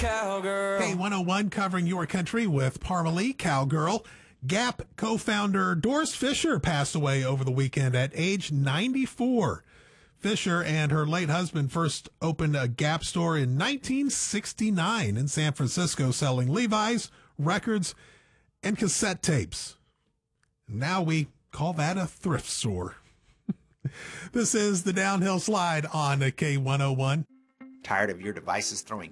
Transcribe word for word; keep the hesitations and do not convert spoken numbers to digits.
cowgirl. K one oh one covering your country with Parmalee, Cowgirl. Gap co-founder Doris Fisher passed away over the weekend at age ninety-four. Fisher and her late husband first opened a Gap store in nineteen sixty-nine in San Francisco, selling Levi's, records, and cassette tapes. Now we call that a thrift store. This is the Downhill Slide on K one oh one. Tired of your devices throwing